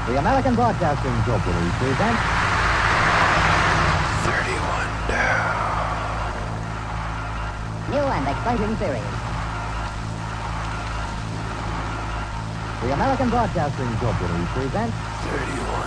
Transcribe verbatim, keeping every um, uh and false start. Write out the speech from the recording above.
The American Broadcasting Company presents thirty-one down. new and exciting series. The American Broadcasting Company presents thirty-one